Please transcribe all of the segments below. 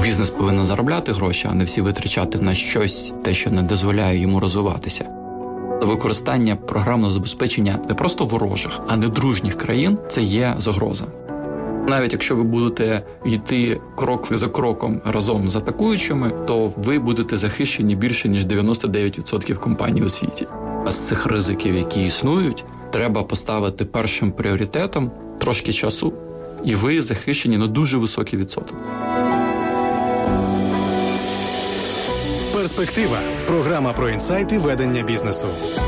Бізнес повинен заробляти гроші, а не всі витрачати на щось, те, що не дозволяє йому розвиватися. Використання програмного забезпечення не просто ворожих, а не дружніх країн – це є загроза. Навіть якщо ви будете йти крок за кроком разом з атакуючими, то ви будете захищені більше, ніж 99% компаній у світі. А з цих ризиків, які існують, треба поставити першим пріоритетом трошки часу, і ви захищені на дуже високий відсоток. Перспектива. Програма про інсайти ведення бізнесу.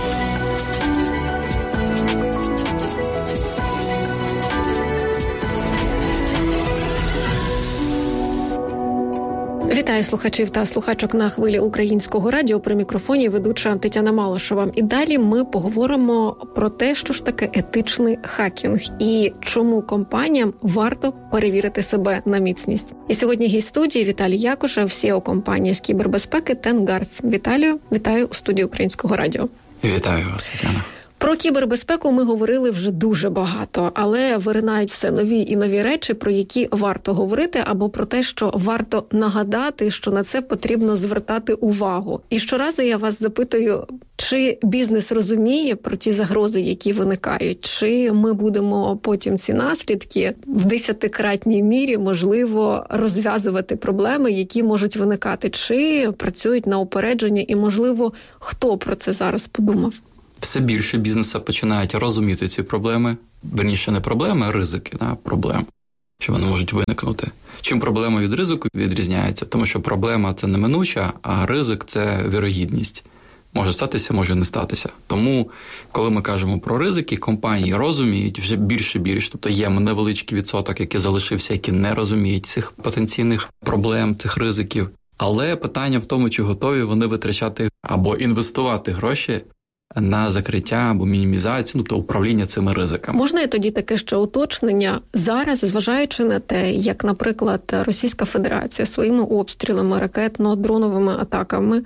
Вітаю слухачів та слухачок на хвилі Українського радіо. При мікрофоні ведуча Тетяна Малишева. І далі ми поговоримо про те, що ж таке етичний хакінг і чому компаніям варто перевірити себе на міцність. І сьогодні гість студії Віталій Якушев, CEO компанії з кібербезпеки TenGuards. Вітаю у студії Українського радіо. Вітаю вас, Тетяна. Про кібербезпеку ми говорили вже дуже багато, але виринають все нові і нові речі, про які варто говорити, або про те, що варто нагадати, що на це потрібно звертати увагу. І щоразу я вас запитую, чи бізнес розуміє про ті загрози, які виникають, чи ми будемо потім ці наслідки в 10-кратній мірі, можливо, розв'язувати проблеми, які можуть виникати, чи працюють на упередження, і, можливо, хто про це зараз подумав? Все більше бізнесу починають розуміти ці проблеми. Верніше, не проблеми, а ризики, проблем, що вони можуть виникнути. Чим проблема від ризику відрізняється? Тому що проблема – це неминуча, а ризик – це вірогідність. Може статися, може не статися. Тому, коли ми кажемо про ризики, компанії розуміють вже більше. Тобто є невеличкий відсоток, який залишився, які не розуміють цих потенційних проблем, цих ризиків. Але питання в тому, чи готові вони витрачати або інвестувати гроші на закриття або мінімізацію, тобто управління цими ризиками. Можна я тоді таке ще уточнення? Зараз, зважаючи на те, як, наприклад, Російська Федерація своїми обстрілами, ракетно-дроновими атаками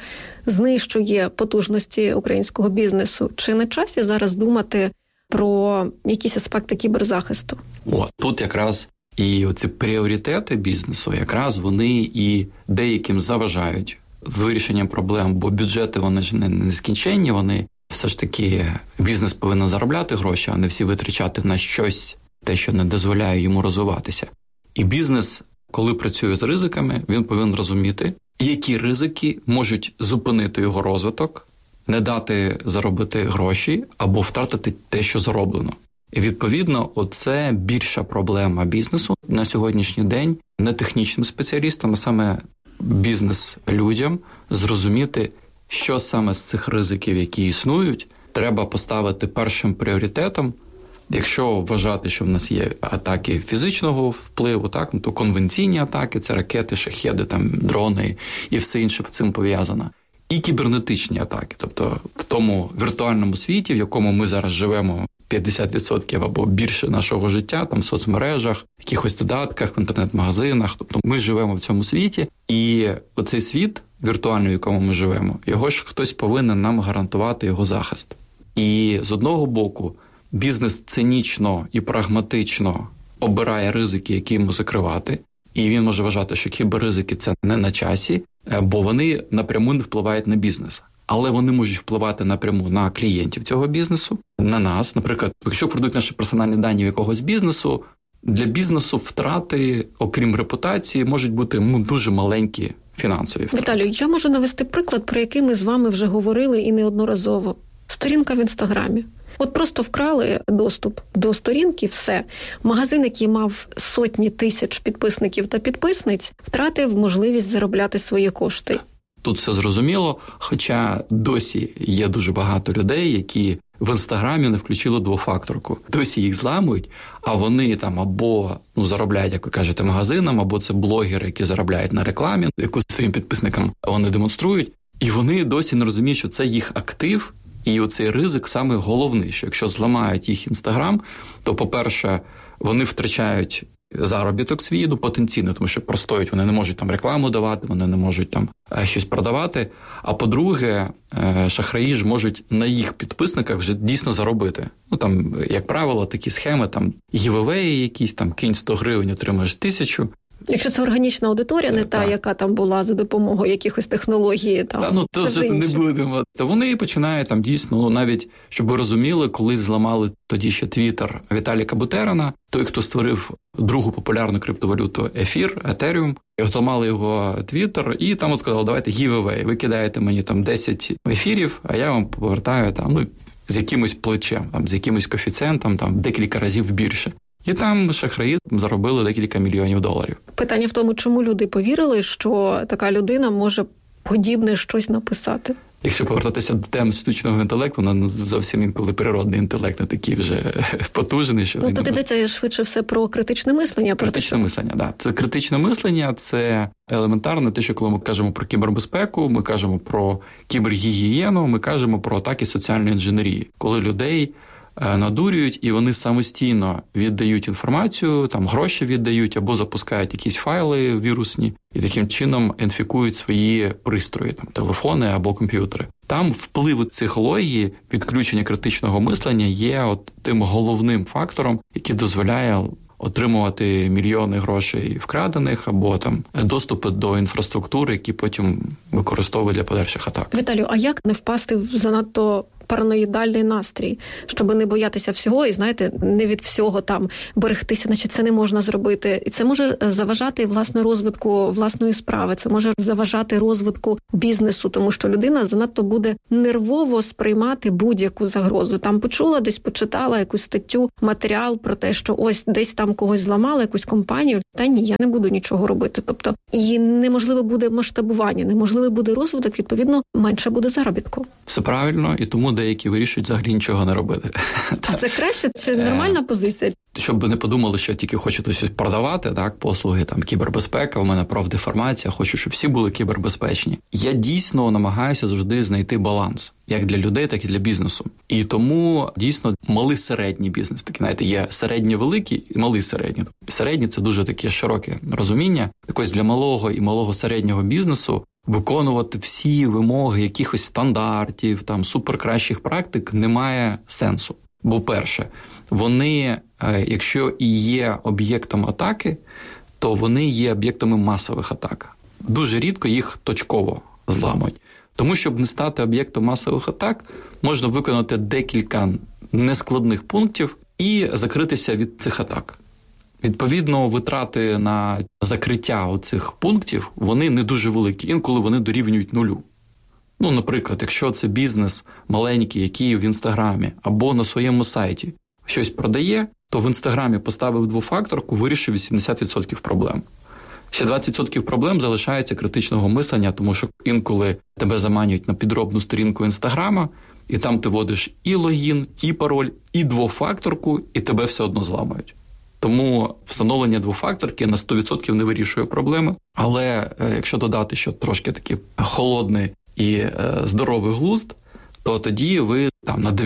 знищує потужності українського бізнесу, чи на часі зараз думати про якісь аспекти кіберзахисту? Тут якраз і оці пріоритети бізнесу, якраз вони і деяким заважають з вирішенням проблем, бо бюджети, вони ж не нескінченні, вони все ж таки бізнес повинен заробляти гроші, а не всі витрачати на щось, те, що не дозволяє йому розвиватися. І бізнес, коли працює з ризиками, він повинен розуміти, які ризики можуть зупинити його розвиток, не дати заробити гроші або втратити те, що зароблено. І відповідно, оце більша проблема бізнесу на сьогоднішній день, не технічним спеціалістам, а саме бізнес-людям зрозуміти, що саме з цих ризиків, які існують, треба поставити першим пріоритетом. Якщо вважати, що в нас є атаки фізичного впливу, то конвенційні атаки – це ракети, шахеди, дрони і все інше з цим пов'язано. І кібернетичні атаки, тобто в тому віртуальному світі, в якому ми зараз живемо 50% або більше нашого життя, в соцмережах, в якихось додатках, в інтернет-магазинах. Тобто ми живемо в цьому світі, і оцей світ віртуальний, в якому ми живемо, його ж хтось повинен нам гарантувати його захист. І з одного боку, бізнес цинічно і прагматично обирає ризики, які йому закривати, і він може вважати, що кіберризики – це не на часі, бо вони напряму не впливають на бізнес. Але вони можуть впливати напряму на клієнтів цього бізнесу, на нас. Наприклад, якщо прийдуть наші персональні дані в якогось бізнесу, для бізнесу втрати, окрім репутації, можуть бути дуже маленькі фінансові втрати. Віталію, я можу навести приклад, про який ми з вами вже говорили і неодноразово. Сторінка в Інстаграмі. Просто вкрали доступ до сторінки, все. Магазин, який мав сотні тисяч підписників та підписниць, втратив можливість заробляти свої кошти. Тут все зрозуміло, хоча досі є дуже багато людей, які в Інстаграмі не включили двофакторку. Досі їх зламують, а вони або заробляють, як ви кажете, магазинам, або це блогери, які заробляють на рекламі, яку своїм підписникам вони демонструють. І вони досі не розуміють, що це їх актив, і оцей ризик саме головний, що якщо зламають їх Інстаграм, то, по-перше, вони втрачають заробіток свій, потенційно, тому що простоють, вони не можуть рекламу давати, вони не можуть щось продавати. А по-друге, шахраї ж можуть на їх підписниках вже дійсно заробити. Як правило, такі схеми, гівевеї якісь, кинь 100 гривень, отримаєш 1000. Якщо це органічна аудиторія, не та, яка там була за допомогою якихось технологій, там, то вже не будемо. То вони починають там дійсно, навіть, щоб ви розуміли, коли зламали тоді ще Твіттер Віталіка Бутерина, той, хто створив другу популярну криптовалюту Етеріум, зламали його Твіттер, і там сказали, давайте giveaway, ви кидаєте мені там 10 ефірів, а я вам повертаю там, з якимось плечем, там, з якимось коефіцієнтом, там, декілька разів більше. І там шахраї заробили декілька мільйонів доларів. Питання в тому, чому люди повірили, що така людина може подібне щось написати? Якщо повертатися до тем штучного інтелекту, вона зовсім інколи природний інтелект не такий вже потужний. Що тут йдеться швидше все про критичне мислення. Критичне мислення, так. Да. Це критичне мислення, це елементарно те, що коли ми кажемо про кібербезпеку, ми кажемо про кібергігієну, ми кажемо про атаки соціальної інженерії. Коли людей надурюють, і вони самостійно віддають інформацію, там гроші віддають або запускають якісь файли вірусні і таким чином інфікують свої пристрої, там телефони або комп'ютери. Там вплив психології, відключення критичного мислення є тим головним фактором, який дозволяє отримувати мільйони грошей вкрадених або там доступи до інфраструктури, які потім використовують для подальших атак. Віталію, а як не впасти в занадто параноїдальний настрій, щоб не боятися всього і, знаєте, не від всього там берегтися, значить це не можна зробити. І це може заважати, власне, розвитку власної справи, це може заважати розвитку бізнесу, тому що людина занадто буде нервово сприймати будь-яку загрозу. Там почула, десь почитала якусь статтю, матеріал про те, що ось десь там когось зламали, якусь компанію, та ні, я не буду нічого робити. Тобто, і неможливо буде масштабування, неможливо буде розвиток, відповідно, менше буде заробітку. Все правильно, і тому деякі вирішують взагалі нічого не робити. А це краще? Це нормальна позиція? Щоб не подумали, що тільки хочете щось продавати, так, послуги, там, кібербезпека, у мене профдеформація, хочу, щоб всі були кібербезпечні. Я дійсно намагаюся завжди знайти баланс, як для людей, так і для бізнесу. І тому, дійсно, малий середній бізнес, такий, знаєте, є середньо-великий і малий середній. Середній – це дуже таке широке розуміння. Так ось для малого і малого-середнього бізнесу виконувати всі вимоги якихось стандартів, там, суперкращих практик немає сенсу. Бо, перше, вони, якщо і є об'єктом атаки, то вони є об'єктами масових атак. Дуже рідко їх точково зламують. Тому, щоб не стати об'єктом масових атак, можна виконати декілька нескладних пунктів і закритися від цих атак. Відповідно, витрати на закриття оцих пунктів, вони не дуже великі, інколи вони дорівнюють нулю. Наприклад, якщо це бізнес маленький, який в Інстаграмі або на своєму сайті щось продає, то в Інстаграмі поставив двофакторку, вирішив 80% проблем. Ще 20% проблем залишається критичного мислення, тому що інколи тебе заманюють на підробну сторінку Інстаграма, і там ти вводиш і логін, і пароль, і двофакторку, і тебе все одно зламають. Тому встановлення двофакторки на 100% не вирішує проблеми. Але якщо додати, що трошки такий холодний і здоровий глузд, то тоді ви там на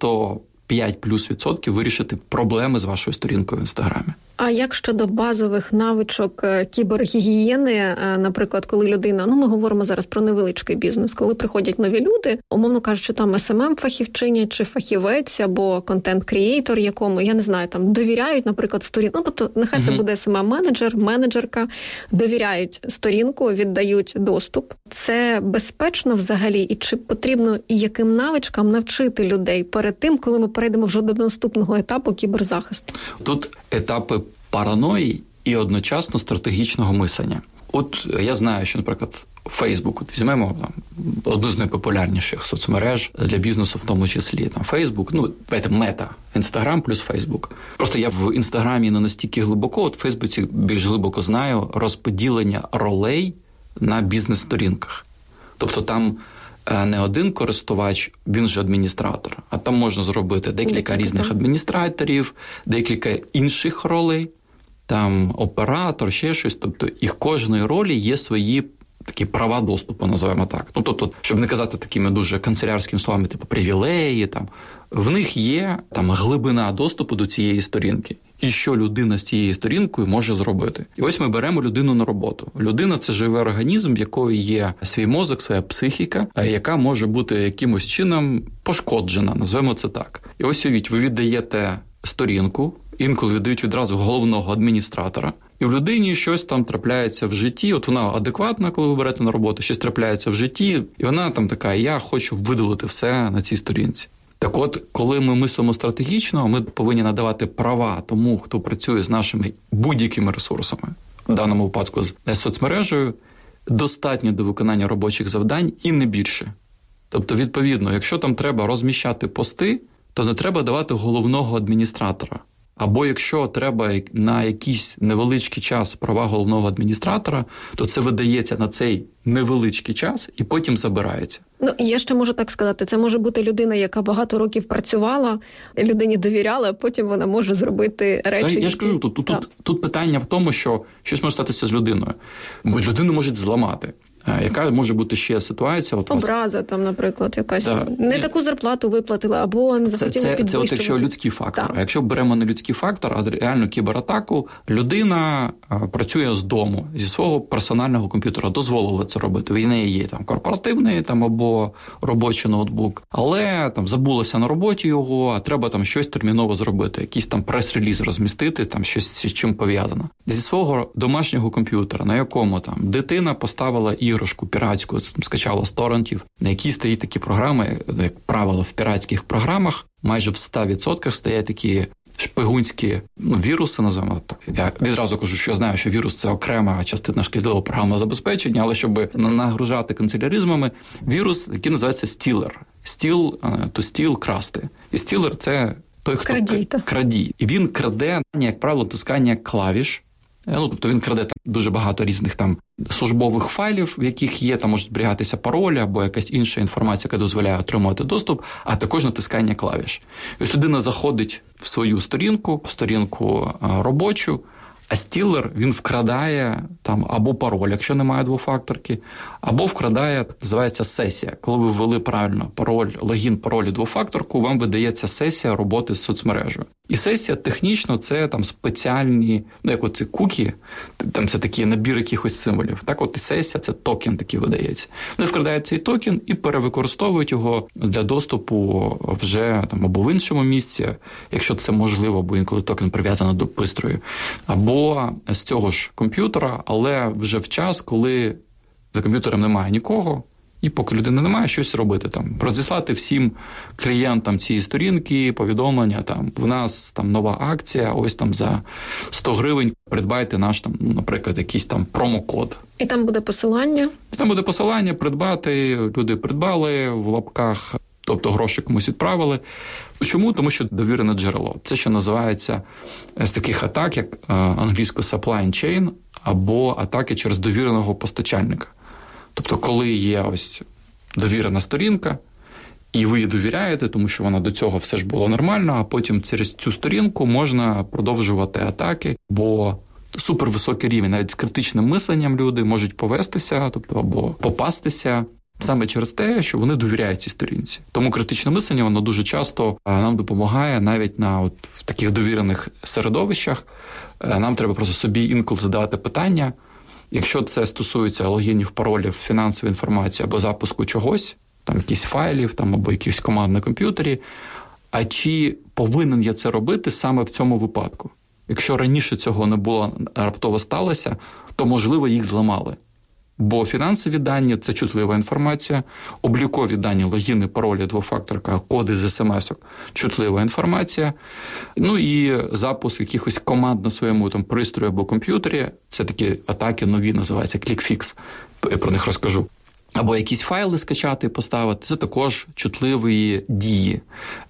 95% вирішите проблеми з вашою сторінкою в Інстаграмі. А як щодо базових навичок кібергігієни, наприклад, коли людина, ми говоримо зараз про невеличкий бізнес, коли приходять нові люди, умовно кажучи, там SMM-фахівчиня чи фахівець або контент-крієйтор якому, я не знаю, там довіряють, наприклад, сторінку, тобто нехай це буде SMM-менеджер, менеджерка, довіряють сторінку, віддають доступ. Це безпечно взагалі? І чи потрібно і яким навичкам навчити людей перед тим, коли ми перейдемо вже до наступного етапу кіберзахисту? Тут етапи параної і одночасно стратегічного мислення. От я знаю, що, наприклад, Facebook, візьмемо одну з найпопулярніших соцмереж для бізнесу, в тому числі там Facebook, давайте Мета, Instagram плюс Facebook. Просто я в Інстаграмі не настільки глибоко, от в Фейсбуці більш глибоко знаю розподілення ролей на бізнес-сторінках. Тобто там не один користувач, він же адміністратор, а там можна зробити декілька різних адміністраторів, декілька інших ролей, там оператор, ще щось, тобто і в кожної ролі є свої такі права доступу, називаємо так. Тобто, щоб не казати такими дуже канцелярськими словами, типу привілеї, там, в них є там глибина доступу до цієї сторінки. І що людина з цією сторінкою може зробити. І ось ми беремо людину на роботу. Людина – це живий організм, в якої є свій мозок, своя психіка, яка може бути якимось чином пошкоджена, назвемо це так. І ось уявіть, ви віддаєте сторінку, інколи віддають відразу головного адміністратора, І в людині щось там трапляється в житті, от вона адекватна, коли ви берете на роботу, щось трапляється в житті, і вона там така, я хочу видалити все на цій сторінці. Так от, коли ми мислимо стратегічно, ми повинні надавати права тому, хто працює з нашими будь-якими ресурсами, в даному випадку з соцмережею, достатньо до виконання робочих завдань і не більше. Тобто, відповідно, якщо там треба розміщати пости, то не треба давати головного адміністратора. Або якщо треба на якийсь невеличкий час права головного адміністратора, то це видається на цей невеличкий час і потім забирається. Ну, я ще можу так сказати, це може бути людина, яка багато років працювала, людині довіряла, а потім вона може зробити речі. Я ж кажу, тут питання в тому, що щось може статися з людиною. Бо людину можуть зламати. Яка може бути ще ситуація? Образа там, наприклад, якась. Да. Не таку зарплату виплатили, або не захотіли підвищувати. Це от якщо людський фактор. Так. А якщо беремо не людський фактор, а реальну кібератаку, людина працює з дому, зі свого персонального комп'ютера. Дозволили це робити. В неї є там корпоративний там, або робочий ноутбук. Але там забулося на роботі його, а треба там щось терміново зробити. Якийсь там прес-реліз розмістити, там щось з чим пов'язано. Зі свого домашнього комп'ютера, на якому там дитина поставила іграшку піратську, скачала з торрентів, на якій стоїть такі програми, як правило, в піратських програмах майже в 100% стоять такі шпигунські віруси, називаємо так. Я відразу кажу, що я знаю, що вірус – це окрема частина шкідливого програмного забезпечення, але щоб нагружати канцеляризмами, вірус, який називається стілер. Steal, to steal – красти. І стілер – це той, хто крадій. І він краде, як правило, тискання клавіш. Тобто він краде там дуже багато різних там службових файлів, в яких є, там можуть зберігатися паролі або якась інша інформація, яка дозволяє отримувати доступ, а також натискання клавіш. І ось людина заходить в свою сторінку робочу, а стілер, він вкрадає там або пароль, якщо немає двофакторки, або вкрадає, називається сесія. Коли ви ввели правильно логін, пароль і двофакторку, вам видається сесія роботи з соцмережею. І сесія технічно це там спеціальні, як оці кукі, там це такий набір якихось символів. Так от і сесія, це токен такий видається. Вони вкрадають цей токен і перевикористовують його для доступу вже там або в іншому місці, якщо це можливо, бо інколи токен прив'язаний до пристрою, або з цього ж комп'ютера, але вже в час, коли за комп'ютером немає нікого, і поки людини немає, щось робити там. Розіслати всім клієнтам цієї сторінки повідомлення, там, в нас там нова акція, ось там за 100 гривень придбайте наш там, наприклад, якийсь там промокод. І там буде посилання? Там буде посилання, придбати, люди придбали в лапках, тобто гроші комусь відправили. Чому? Тому що довірене джерело. Це ще називається з таких атак, як англійською supply chain, або атаки через довіреного постачальника. Тобто, коли є ось довірена сторінка, і ви їй довіряєте, тому що вона до цього все ж було нормально, а потім через цю сторінку можна продовжувати атаки, бо супервисокий рівень, навіть з критичним мисленням люди можуть повестися, тобто або попастися, саме через те, що вони довіряють цій сторінці. Тому критичне мислення, воно дуже часто нам допомагає навіть в таких довірених середовищах. Нам треба просто собі інколи задавати питання, якщо це стосується логінів, паролів, фінансової інформації або запуску чогось, там якісь файлів, там або якихось команд на комп'ютері, а чи повинен я це робити саме в цьому випадку? Якщо раніше цього не було, раптово сталося, то, можливо, їх зламали. Бо фінансові дані – це чутлива інформація, облікові дані, логіни, паролі, двофакторка, коди з смс-ок – чутлива інформація. Ну і запуск якихось команд на своєму там пристрої або комп'ютері – це такі атаки нові, називаються ClickFix, я про них розкажу. Або якісь файли скачати і поставити – це також чутливі дії,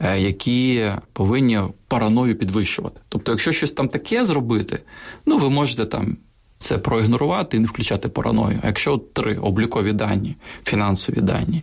які повинні параною підвищувати. Тобто, якщо щось там таке зробити, ви можете там це проігнорувати і не включати параною. А якщо 3 облікові дані, фінансові дані,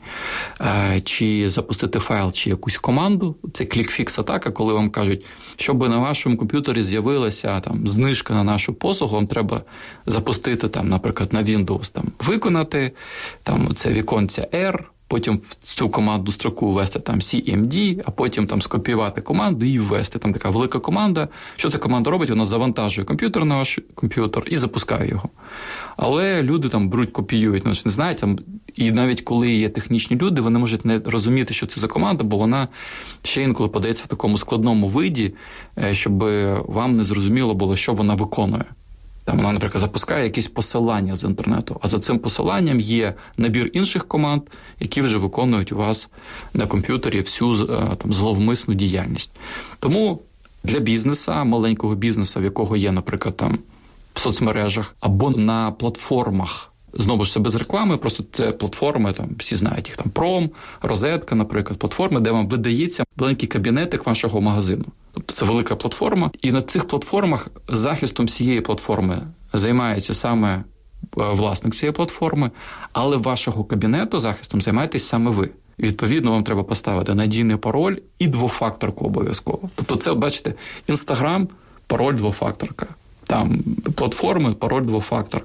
чи запустити файл, чи якусь команду, це клікфікс-атака, коли вам кажуть, щоб на вашому комп'ютері з'явилася там знижка на нашу послугу, вам треба запустити там, наприклад, на Windows там виконати, там це віконце R, потім в цю команду строку ввести там CMD, а потім там скопіювати команду і ввести. Там така велика команда. Що ця команда робить? Вона завантажує комп'ютер на ваш комп'ютер і запускає його. Але люди там беруть, копіюють, не знають, там, і навіть коли є технічні люди, вони можуть не розуміти, що це за команда, бо вона ще інколи подається в такому складному виді, щоб вам не зрозуміло було, що вона виконує. Там вона, наприклад, запускає якесь посилання з інтернету, а за цим посиланням є набір інших команд, які вже виконують у вас на комп'ютері всю там зловмисну діяльність. Тому для бізнесу, маленького бізнесу, в якого є, наприклад, там в соцмережах або на платформах, знову ж це без реклами, просто це платформи, там всі знають їх, там Пром, Розетка, наприклад, платформи, де вам видається маленький кабінетик вашого магазину. Тобто це велика платформа, і на цих платформах захистом всієї платформи займається саме власник цієї платформи, але вашого кабінету захистом займаєтесь саме ви. Відповідно, вам треба поставити надійний пароль і двофакторку обов'язково. Тобто це, бачите, Інстаграм, пароль двофакторка. Там платформи, пароль двофакторка.